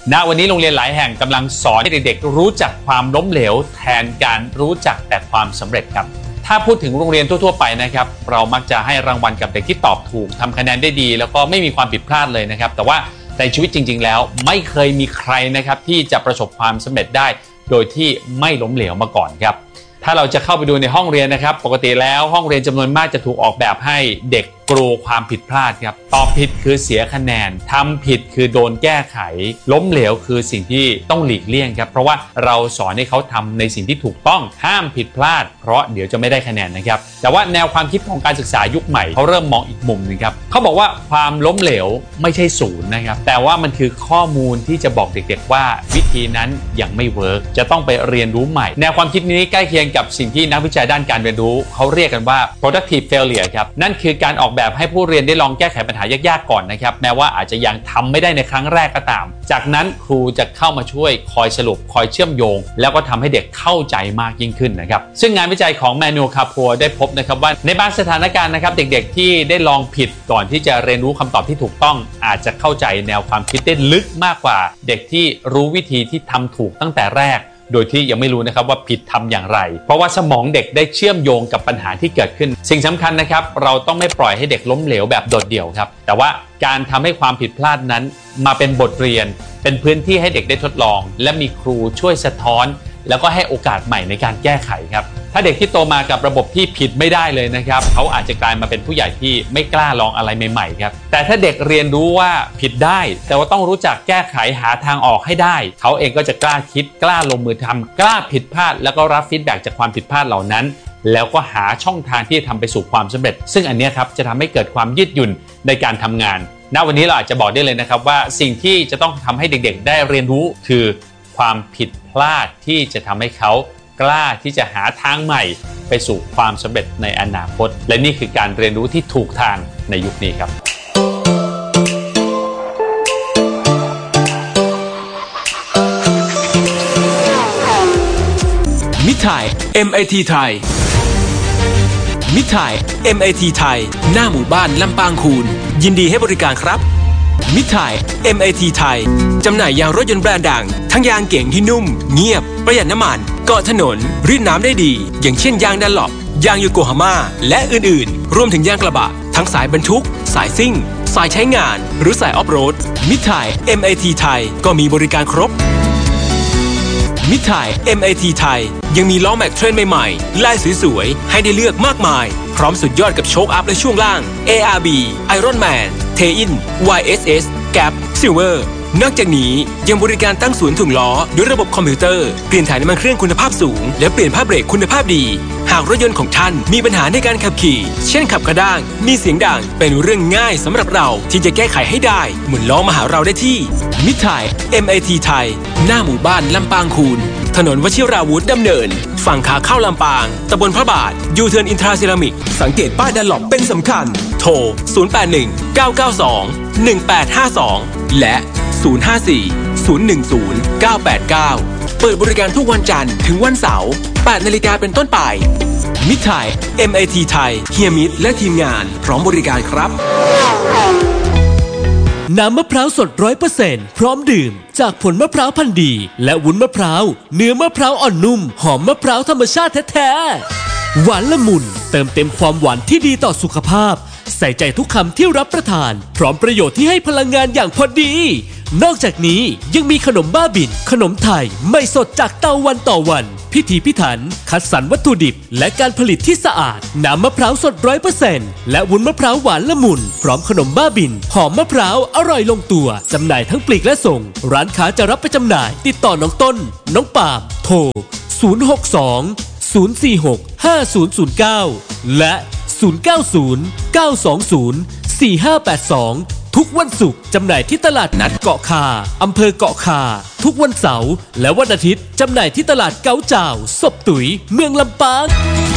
ณวันนี้โรงเรียนหลายแห่งกำลังสอนให้เด็กๆรู้จักความล้มเหลวแทนการรู้จักแต่ความสำเร็จครับถ้าพูดถึงโรงเรียนทั่วๆไปนะครับเรามักจะให้รางวัลกับเด็กที่ตอบถูกทำคะแนนได้ดีแล้วก็ไม่มีความผิดพลาดเลยนะครับแต่ว่าในชีวิตจริงๆแล้วไม่เคยมีใครนะครับที่จะประสบความสำเร็จได้โดยที่ไม่ล้มเหลวมาก่อนครับถ้าเราจะเข้าไปดูในห้องเรียนนะครับปกติแล้วห้องเรียนจำนวนมากจะถูกออกแบบให้เด็กกลัวความผิดพลาดครับตอบผิดคือเสียคะแนนทำผิดคือโดนแก้ไขล้มเหลวคือสิ่งที่ต้องหลีกเลี่ยงครับเพราะว่าเราสอนให้เขาทำในสิ่งที่ถูกต้องห้ามผิดพลาดเพราะเดี๋ยวจะไม่ได้คะแนนนะครับแต่ว่าแนวความคิดของการศึกษายุคใหม่เขาเริ่มมองอีกมุมนึงครับเขาบอกว่าความล้มเหลวไม่ใช่ศูนย์นะครับแต่ว่ามันคือข้อมูลที่จะบอกเด็กๆว่าวิธีนั้นยังไม่เวิร์กจะต้องไปเรียนรู้ใหม่แนวความคิดนี้ใกล้เคียงกับสิ่งที่นักวิจัยด้านการเรียนรู้เขาเรียกกันว่า productive failure ครับนั่นคือการออกแบบให้ผู้เรียนได้ลองแก้ไขปัญหายากๆก่อนนะครับแม้ว่าอาจจะยังทำไม่ได้ในครั้งแรกก็ตามจากนั้นครูจะเข้ามาช่วยคอยสรุปคอยเชื่อมโยงแล้วก็ทำให้เด็กเข้าใจมากยิ่งขึ้นนะครับซึ่งงานวิจัยของแมนูคาพัวได้พบนะครับว่าในบางสถานการณ์นะครับเด็กๆที่ได้ลองผิดก่อนที่จะเรียนรู้คำตอบที่ถูกต้องอาจจะเข้าใจแนวความคิดได้ลึกมากกว่าเด็กที่รู้วิธีที่ทำถูกตั้งแต่แรกโดยที่ยังไม่รู้นะครับว่าผิดทำอย่างไรเพราะว่าสมองเด็กได้เชื่อมโยงกับปัญหาที่เกิดขึ้นสิ่งสำคัญนะครับเราต้องไม่ปล่อยให้เด็กล้มเหลวแบบโดดเดี่ยวครับแต่ว่าการทำให้ความผิดพลาดนั้นมาเป็นบทเรียนเป็นพื้นที่ให้เด็กได้ทดลองและมีครูช่วยสะท้อนแล้วก็ให้โอกาสใหม่ในการแก้ไขครับถ้าเด็กที่โตมากับระบบที่ผิดไม่ได้เลยนะครับเขาอาจจะกลายมาเป็นผู้ใหญ่ที่ไม่กล้าลองอะไรใหม่ๆครับแต่ถ้าเด็กเรียนรู้ว่าผิดได้แต่ว่าต้องรู้จักแก้ไขหาทางออกให้ได้เขาเองก็จะกล้าคิดกล้าลงมือทำกล้าผิดพลาดแล้วก็รับฟีดแบ็กจากความผิดพลาดเหล่านั้นแล้วก็หาช่องทางที่จะทำไปสู่ความสำเร็จซึ่งอันนี้ครับจะทำให้เกิดความยืดหยุ่นในการทำงานณวันนี้เราอาจจะบอกได้เลยนะครับว่าสิ่งที่จะต้องทำให้เด็กๆได้เรียนรู้คือความผิดพลาดที่จะทำให้เขากล้าที่จะหาทางใหม่ไปสู่ความสำเร็จในอนาคตและนี่คือการเรียนรู้ที่ถูกทางในยุคนี้ครับมิตรไทย MIT ไทยมิตรไทย MIT ไทยหน้าหมู่บ้านลำปางคูนยินดีให้บริการครับมิตรไทย MIT ไทยจำหน่ายยางรถยนต์แบรนด์ดังทั้งยางเก่งที่นุ่มเงียบประหยัดน้ำมันเกาะถนนรีดน้ำได้ดีอย่างเช่นยางดันหลบยางโยโกฮาม่าและอื่นๆรวมถึงยางกระบะทั้งสายบรรทุกสายซิ่งสายใช้งานหรือสายออฟโรดมิตรไทย MIT ไทยก็มีบริการครบมิตรไทย MIT ไทยยังมีล้อแม็กเทรนใหม่ๆลายสวยๆให้ได้เลือกมากมายพร้อมสุดยอดกับโชคอัพและช่วงล่าง ARB Iron Man Tein YSS Gap Silver นอกจากนี้ยังบริการตั้งศูนย์ถ่วงล้อด้วยระบบคอมพิวเตอร์เปลี่ยนถ่ายน้ำมันเครื่องคุณภาพสูงและเปลี่ยนผ้าเบรกคุณภาพดีหากรถยนต์ของท่านมีปัญหาในการขับขี่เช่นขับกระด้างมีเสียงดังเป็นเรื่องง่ายสำหรับเราที่จะแก้ไขให้ได้หมุนล้อมาหาเราได้ที่มิตรไทย MIT ไทยหน้าหมู่บ้านลำปางคูนถนนวชิราวุธดำเนินฝั่งขาเข้าลำปางตำบลพระบาทยูเทิร์นอินทราเซรามิกสังเกตป้ายดันหลบเป็นสำคัญโทร081-992-1852และ054-010-989เปิดบริการทุกวันจันทร์ถึงวันเสาร์ 8 นาฬิกาเป็นต้นไปมิตรไทย MIT ไทยเฮียมิตรและทีมงานพร้อมบริการครับน้ำมะพร้าวสด 100% พร้อมดื่มจากผลมะพร้าวพันธุ์ดีและวุ้นมะพร้าวเนื้อมะพร้าวอ่อนนุ่มหอมมะพร้าวธรรมชาติแท้ๆหวานละมุนเติมเต็มความหวานที่ดีต่อสุขภาพใส่ใจทุกคำที่รับประทานพร้อมประโยชน์ที่ให้พลังงานอย่างพอดีนอกจากนี้ยังมีขนมบ้าบิ่นขนมไทยไม่สดจากเตาวันต่อวันพิถีพิถันคัดสรรวัตถุดิบและการผลิตที่สะอาดน้ำมะพร้าวสด 100% และวุ้นมะพร้าวหวานละมุนพร้อมขนมบ้าบิ่นหอมมะพร้าวอร่อยลงตัวจำหน่ายทั้งปลีกและส่งร้านค้าจะรับไปจำหน่ายติดต่อน้องต้นน้องปาล์มโทร062-046-5009และ090-920-4582ทุกวันศุกร์จำหน่ายที่ตลาดนัดเกาะคาอำเภอเกาะคาทุกวันเสาร์และวันอาทิตย์จำหน่ายที่ตลาดเก๋าจ่าวศพตุ๋ยเมืองลำปาง